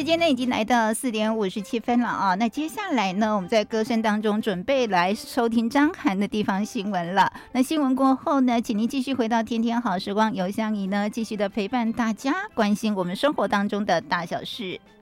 间呢已经来到4:57了啊。那接下来呢，我们在歌声当中准备来收听张涵的地方新闻了。那新闻过后呢，请您继续回到天天好时光，由香怡呢继续的陪伴大家，关心我们生活当中的大小事。